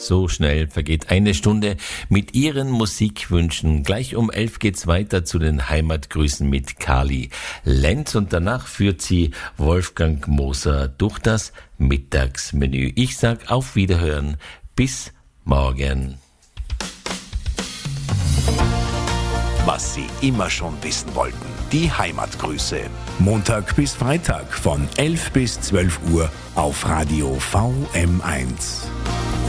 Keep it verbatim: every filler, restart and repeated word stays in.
So schnell vergeht eine Stunde mit Ihren Musikwünschen. Gleich um elf geht's weiter zu den Heimatgrüßen mit Kali Lenz und danach führt sie Wolfgang Moser durch das Mittagsmenü. Ich sag auf Wiederhören. Bis morgen. Was Sie immer schon wissen wollten. Die Heimatgrüße. Montag bis Freitag von elf bis zwölf Uhr auf Radio V M eins.